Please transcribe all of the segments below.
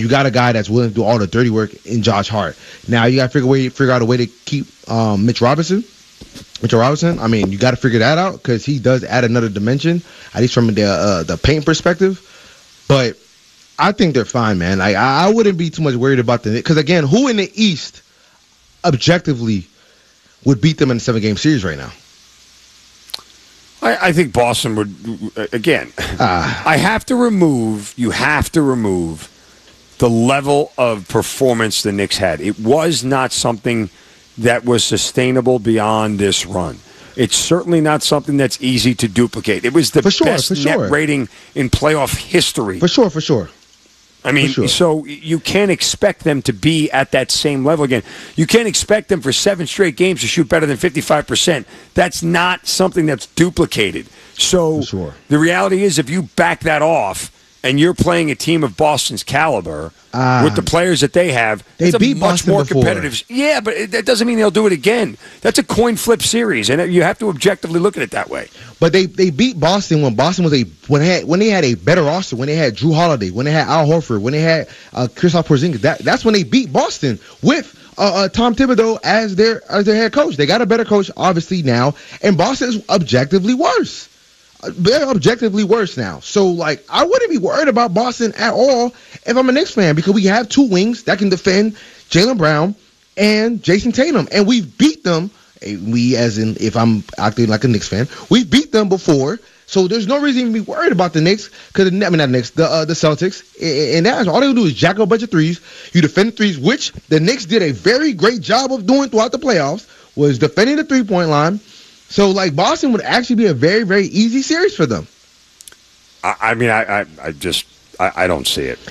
you got a guy that's willing to do all the dirty work in Josh Hart. Now you got to figure out a way to keep Mitchell Robinson. I mean, you got to figure that out because he does add another dimension, at least from the paint perspective. But I think they're fine, man. Like I wouldn't be too much worried about the Knicks because again, who in the East objectively would beat them in a 7-game series right now? I think Boston would, again, you have to remove the level of performance the Knicks had. It was not something that was sustainable beyond this run. It's certainly not something that's easy to duplicate. It was the best net rating in playoff history. For sure. I mean, so you can't expect them to be at that same level again. You can't expect them for 7 straight games to shoot better than 55%. That's not something that's duplicated. So the reality is if you back that off and you're playing a team of Boston's caliber with the players that they have, it's a much more competitive. Yeah, but that doesn't mean they'll do it again. That's a coin flip series, and you have to objectively look at it that way. But they beat Boston when Boston was when they had a better roster, when they had Drew Holiday, when they had Al Horford, when they had Kristaps Porzingis. That's when they beat Boston with Tom Thibodeau as their head coach. They got a better coach, obviously, now, and Boston is objectively worse. They're objectively worse now. So, like, I wouldn't be worried about Boston at all if I'm a Knicks fan because we have 2 wings that can defend Jaylen Brown and Jason Tatum. And we've beat them. We, as in, if I'm acting like a Knicks fan, we've beat them before. So there's no reason to be worried about the Knicks because, not the Knicks, the Celtics. And that's all they do is jack up a bunch of threes. You defend the threes, which the Knicks did a very great job of doing throughout the playoffs, was defending the 3-point line. So, like, Boston would actually be a very, very easy series for them. I mean, I don't see it.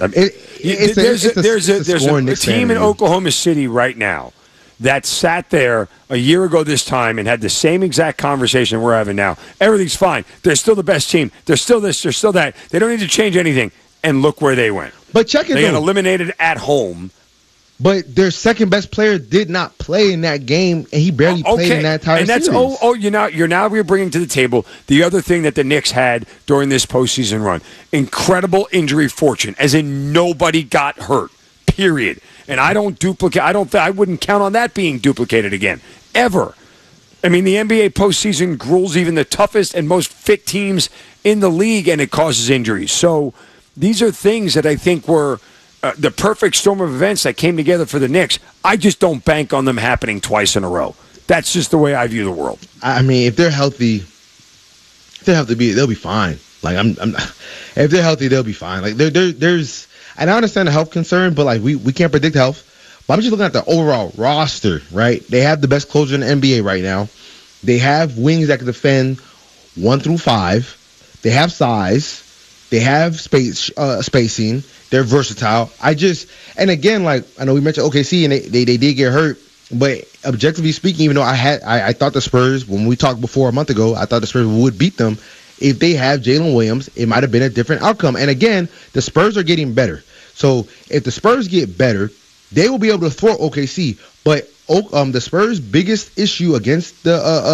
There's a team in Oklahoma City right now that sat there a year ago this time and had the same exact conversation we're having now. Everything's fine. They're still the best team. They're still this. They're still that. They don't need to change anything. And look where they went. But check it. They got eliminated at home. But their second best player did not play in that game, and he barely played in that entire series. You're bringing to the table the other thing that the Knicks had during this postseason run: incredible injury fortune, as in nobody got hurt. Period. And I wouldn't count on that being duplicated again, ever. I mean, the NBA postseason gruels even the toughest and most fit teams in the league, and it causes injuries. So these are things that I think were the perfect storm of events that came together for the Knicks. I just don't bank on them happening twice in a row. That's just the way I view the world. I mean, if they're healthy, they'll be fine. Like if they're healthy, they'll be fine. Like there's, and I understand the health concern, but like we can't predict health. But I'm just looking at the overall roster, right? They have the best closer in the NBA right now. They have wings that can defend 1 through 5. They have size. They have spacing. They're versatile. And again, like I know we mentioned OKC and they did get hurt, but objectively speaking, even though I thought the Spurs, when we talked before a month ago, I thought the Spurs would beat them. If they have Jalen Williams, it might have been a different outcome. And again, the Spurs are getting better. So if the Spurs get better, they will be able to thwart OKC. But the Spurs' biggest issue against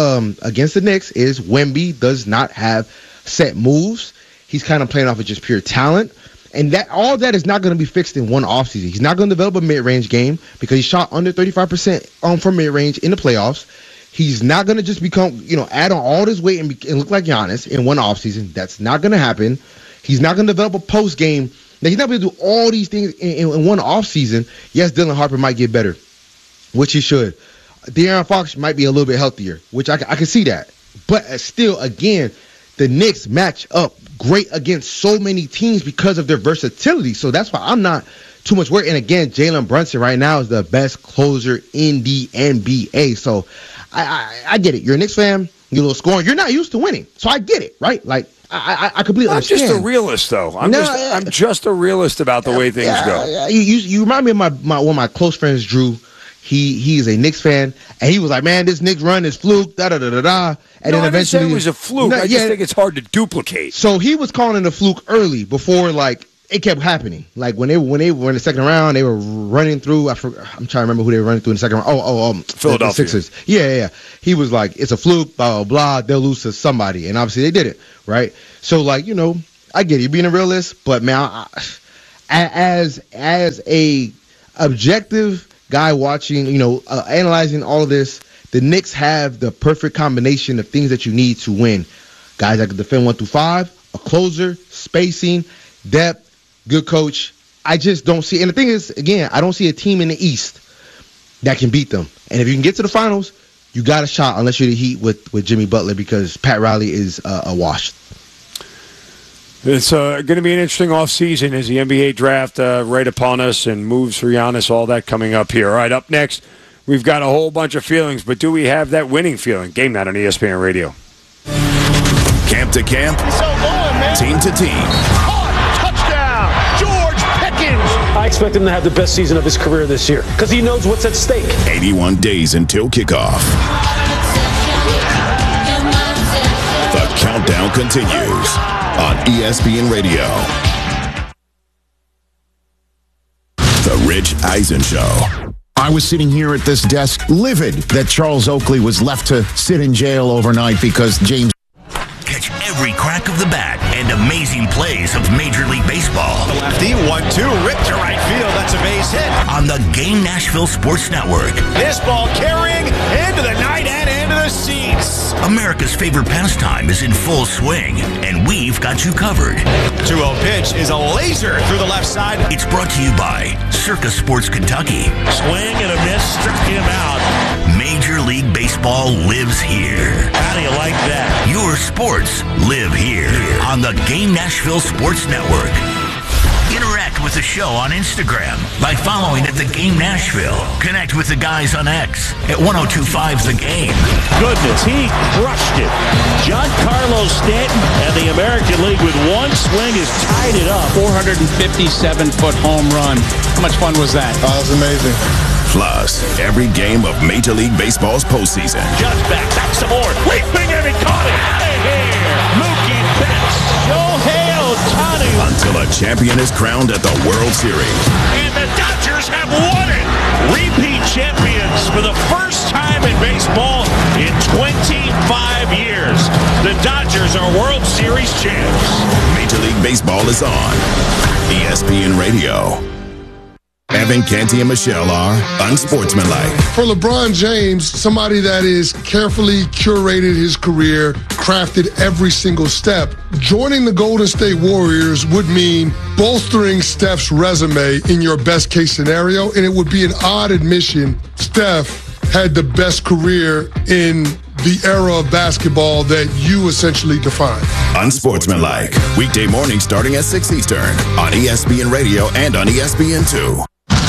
the Knicks is Wemby does not have set moves. He's kind of playing off of just pure talent. And all that is not going to be fixed in one offseason. He's not going to develop a mid-range game because he shot under 35% from mid-range in the playoffs. He's not going to just become, add on all this weight and look like Giannis in one offseason. That's not going to happen. He's not going to develop a post game. Now, he's not going to do all these things in one offseason. Yes, Dylan Harper might get better, which he should. De'Aaron Fox might be a little bit healthier, which I can see that. But still, again, the Knicks match up great against so many teams because of their versatility. So that's why I'm not too much worried. And again, Jalen Brunson right now is the best closer in the NBA. So I get it. You're a Knicks fan. You're a little scoring. You're not used to winning. So I get it, right? Like, I completely understand. I'm just a realist, though. I'm just a realist about the way things go. You remind me of one of my close friends, Drew. He is a Knicks fan, and he was like, "Man, this Knicks run is fluke." And then eventually, I didn't say it was a fluke. I just think it's hard to duplicate. So he was calling it a fluke early before it kept happening. Like when they were in the second round, they were running through. I'm trying to remember who they were running through in the second round. Philadelphia. The Sixers. Yeah. He was like, "It's a fluke." Blah blah blah. They'll lose to somebody, and obviously they did it, right? So I get it. You're being a realist, but man, as a objective guy watching, analyzing all of this, the Knicks have the perfect combination of things that you need to win. Guys that can defend 1 through 5, a closer, spacing, depth, good coach. I just don't see, and the thing is, again, I don't see a team in the East that can beat them. And if you can get to the finals, you got a shot, unless you're the Heat with Jimmy Butler, because Pat Riley is a wash. It's going to be an interesting offseason as the NBA draft right upon us and moves for Giannis, all that coming up here. All right, up next, we've got a whole bunch of feelings, but do we have that winning feeling? Game Night on ESPN Radio. Camp to camp, team to team. Touchdown, George Pickens. I expect him to have the best season of his career this year because he knows what's at stake. 81 days until kickoff. The countdown continues on ESPN Radio. The Rich Eisen Show. I was sitting here at this desk livid that Charles Oakley was left to sit in jail overnight because James... Catch every crack of the bat and amazing plays of Major League Baseball. The lefty, 1-2, ripped to right field. That's a base hit. On the Game Nashville Sports Network. This ball carrying into the night and into the seats. America's favorite pastime is in full swing, and we've got you covered. 2-0 pitch is a laser through the left side. It's brought to you by Circa Sports Kentucky. Swing and a miss, struck him out. Major League Baseball lives here. How do you like that? Your sports live here on the Game Nashville Sports Network. Interact with the show on Instagram by following at The Game Nashville. Connect with the guys on X at 1025 The Game. Goodness, he crushed it. Giancarlo Stanton and the American League with one swing has tied it up. 457-foot home run. How much fun was that? Oh, it was amazing. Plus, every game of Major League Baseball's postseason. Just back some more. Leaping and he caught it. Here, Mookie Betts. Shohei Ohtani. Until a champion is crowned at the World Series. And the Dodgers have won it. Repeat champions for the first time in baseball in 25 years. The Dodgers are World Series champs. Major League Baseball is on ESPN Radio. Evan, Canty, and Michelle are unsportsmanlike. For LeBron James, somebody that is carefully curated his career, crafted every single step, joining the Golden State Warriors would mean bolstering Steph's resume in your best case scenario, and it would be an odd admission. Steph had the best career in the era of basketball that you essentially define. Unsportsmanlike. Weekday morning starting at 6 Eastern on ESPN Radio and on ESPN2.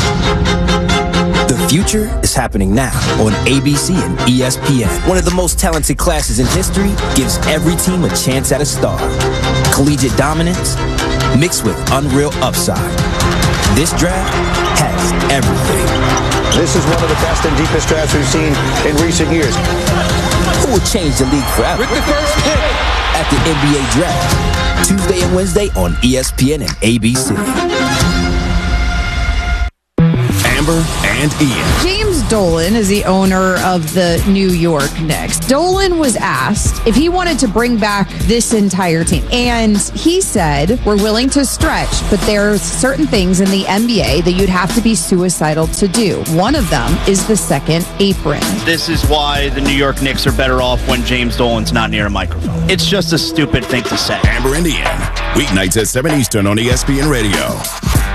The future is happening now on ABC and ESPN. One of the most talented classes in history gives every team a chance at a star. Collegiate dominance mixed with unreal upside. This draft has everything. This is one of the best and deepest drafts we've seen in recent years. Who will change the league forever? With the first pick at the NBA Draft, Tuesday and Wednesday on ESPN and ABC. Amber and Ian. James Dolan is the owner of the New York Knicks. Dolan was asked if he wanted to bring back this entire team. And he said, we're willing to stretch, but there's certain things in the NBA that you'd have to be suicidal to do. One of them is the second apron. This is why the New York Knicks are better off when James Dolan's not near a microphone. It's just a stupid thing to say. Amber and Ian. Weeknights at 7 Eastern on ESPN Radio.